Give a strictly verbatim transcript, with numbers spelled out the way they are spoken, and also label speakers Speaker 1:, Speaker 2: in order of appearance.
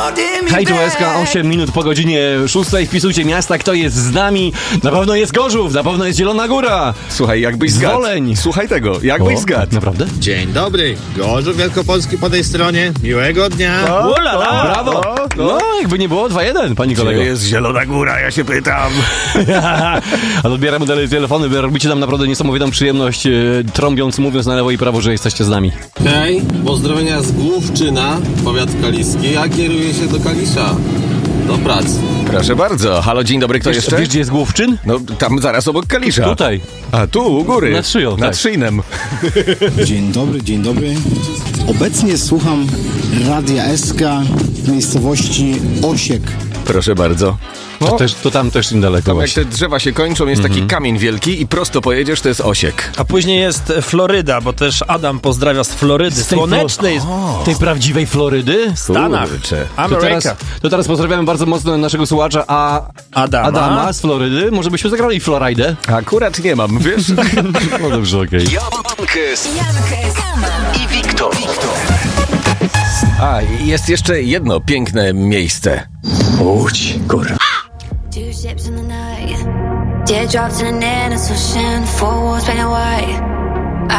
Speaker 1: Hej, tu S K, osiem minut po godzinie szóstej. Wpisujcie miasta, kto jest z nami. Na pewno jest Gorzów, na pewno jest Zielona Góra.
Speaker 2: Słuchaj, jakbyś zgadł.
Speaker 1: Woleń.
Speaker 2: Słuchaj tego, jakbyś
Speaker 1: O,
Speaker 2: zgadł.
Speaker 1: Naprawdę?
Speaker 3: Dzień dobry, Gorzów Wielkopolski po tej stronie. Miłego dnia.
Speaker 1: Ulala, brawo. No, jakby nie było, dwa jeden, pani kolego.
Speaker 2: Gdzie jest Zielona Góra, ja się pytam.
Speaker 1: A odbieramy dalej telefony, wy robicie nam naprawdę niesamowitą przyjemność, e, trąbiąc, mówiąc na lewo i prawo, że jesteście z nami.
Speaker 4: Hej, pozdrowienia z Główczyna, powiat kaliski, ja kieruję się do Kalisza. Do pracy.
Speaker 2: Proszę bardzo. Halo, dzień dobry, kto
Speaker 1: Wiesz,
Speaker 2: jeszcze?
Speaker 1: wiesz, gdzie jest Główczyn?
Speaker 2: No, tam zaraz obok Kalisza.
Speaker 1: Tutaj.
Speaker 2: A tu, u góry.
Speaker 1: Nad szyją,
Speaker 2: Nad
Speaker 1: tak.
Speaker 2: szyjnem.
Speaker 5: Dzień dobry, dzień dobry. Obecnie słucham Radia S K w miejscowości Osiek.
Speaker 2: Proszę bardzo.
Speaker 1: To, też, to tam też niedaleko
Speaker 2: Tam jak
Speaker 1: właśnie.
Speaker 2: te drzewa się kończą, jest taki kamień wielki i prosto pojedziesz, to jest Osiek.
Speaker 6: A później jest Floryda, bo też Adam pozdrawia z Florydy.
Speaker 1: Z tej
Speaker 6: Słonecznej
Speaker 1: Flo- tej prawdziwej Florydy?
Speaker 6: w Stanach.
Speaker 2: Kurczę.
Speaker 1: To
Speaker 6: Ameryka.
Speaker 1: teraz, to teraz pozdrawiamy bardzo mocno naszego słuchacza a
Speaker 6: Adama.
Speaker 1: Adama z Florydy. Może byśmy zagrali Floridę?
Speaker 2: Akurat nie mam, wiesz?
Speaker 1: No dobrze, okej.
Speaker 7: Jankes i Wiktor.
Speaker 2: A, jest jeszcze jedno piękne miejsce.
Speaker 7: Łódź, kurwa.
Speaker 8: Two ships in the night, teardrops in an endless ocean, four walls painted white.